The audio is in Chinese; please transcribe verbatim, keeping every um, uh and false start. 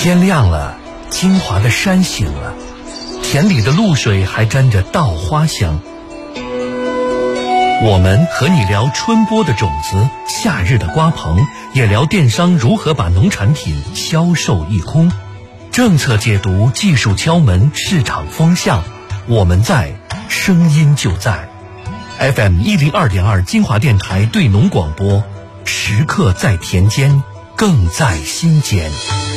天亮了，金华的山醒了，田里的露水还沾着稻花香。我们和你聊春播的种子，夏日的瓜棚，也聊电商如何把农产品销售一空。政策解读，技术敲门，市场风向，我们在，声音就在。F M 一零二点二金华电台对农广播，时刻在田间，更在心间。